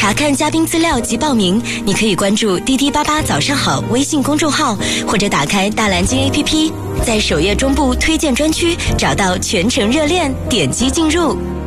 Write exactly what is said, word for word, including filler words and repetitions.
查看嘉宾资料及报名，你可以关注滴滴八八早上好微信公众号，或者打开大蓝鲸 A P P， 在首页中部推荐专区找到全程热恋，点击进入。